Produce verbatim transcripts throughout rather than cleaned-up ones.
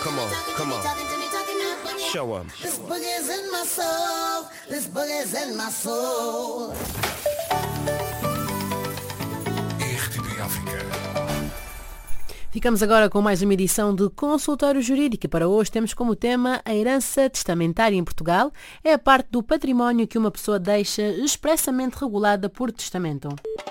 Come on, come on. Show 'em. This boogie's in my soul. This boogie's in my soul. R T P África. Ficamos agora com mais uma edição de Consultório Jurídico. Para hoje temos como tema a herança testamentária em Portugal. É a parte do património que uma pessoa deixa expressamente regulada por testamento.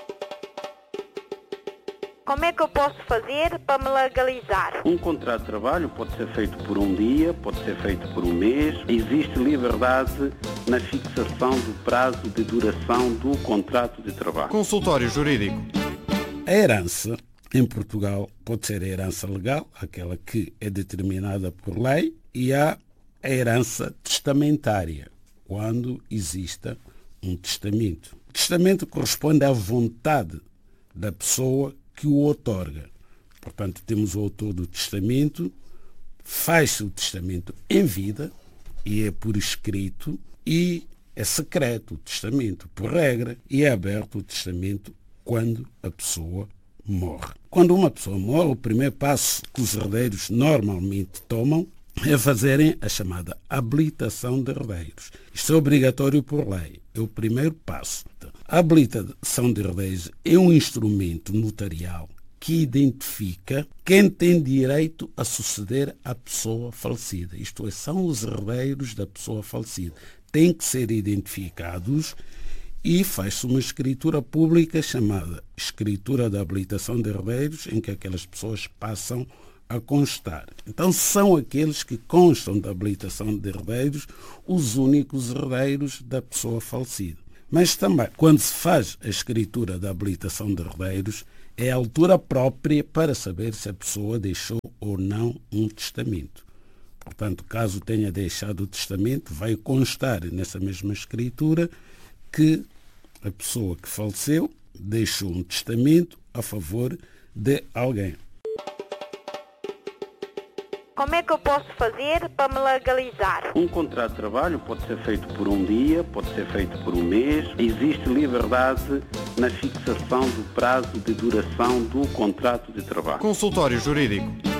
Como é que eu posso fazer para me legalizar? Um contrato de trabalho pode ser feito por um dia, pode ser feito por um mês. Existe liberdade na fixação do prazo de duração do contrato de trabalho. Consultório Jurídico. A herança em Portugal pode ser a herança legal, aquela que é determinada por lei, e há a herança testamentária, quando exista um testamento. O testamento corresponde à vontade da pessoa que o outorga. Portanto, temos o autor do testamento, faz-se o testamento em vida e é por escrito e é secreto o testamento, por regra, e é aberto o testamento quando a pessoa morre. Quando uma pessoa morre, o primeiro passo que os herdeiros normalmente tomam é fazerem a chamada habilitação de herdeiros. Isto é obrigatório por lei. É o primeiro passo. A habilitação de herdeiros é um instrumento notarial que identifica quem tem direito a suceder à pessoa falecida. Isto é, são os herdeiros da pessoa falecida. Têm que ser identificados e faz-se uma escritura pública chamada Escritura de Habilitação de Herdeiros, em que aquelas pessoas passam a constar. Então são aqueles que constam da habilitação de herdeiros os únicos herdeiros da pessoa falecida. Mas também, quando se faz a escritura da habilitação de herdeiros, é a altura própria para saber se a pessoa deixou ou não um testamento. Portanto, caso tenha deixado o testamento, vai constar nessa mesma escritura que a pessoa que faleceu deixou um testamento a favor de alguém. Como é que eu posso fazer para me legalizar? Um contrato de trabalho pode ser feito por um dia, pode ser feito por um mês. Existe liberdade na fixação do prazo de duração do contrato de trabalho. Consultório Jurídico.